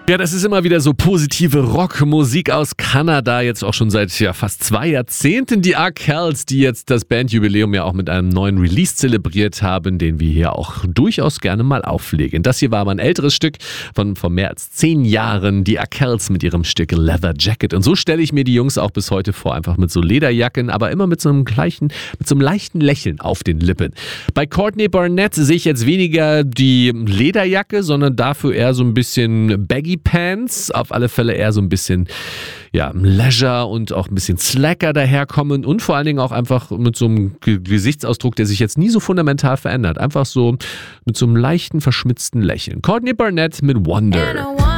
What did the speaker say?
Ja, das ist immer wieder so positive Rockmusik aus Kanada, jetzt auch schon seit fast 2 Jahrzehnten. Die Arkells, die jetzt das Bandjubiläum ja auch mit einem neuen Release zelebriert haben, den wir hier auch durchaus gerne mal auflegen. Das hier war aber ein älteres Stück von vor mehr als 10 Jahren, die Arkells mit ihrem Stück Leather Jacket. Und so stelle ich mir die Jungs auch bis heute vor, einfach mit so Lederjacken, aber immer mit so einem leichten Lächeln auf den Lippen. Bei Courtney Barnett sehe ich jetzt weniger die Lederjacke, sondern dafür eher so ein bisschen Baggy Pants, auf alle Fälle eher so ein bisschen Leisure und auch ein bisschen slacker daherkommen und vor allen Dingen auch einfach mit so einem Gesichtsausdruck, der sich jetzt nie so fundamental verändert. Einfach so mit so einem leichten, verschmitzten Lächeln. Courtney Barnett mit Wonder.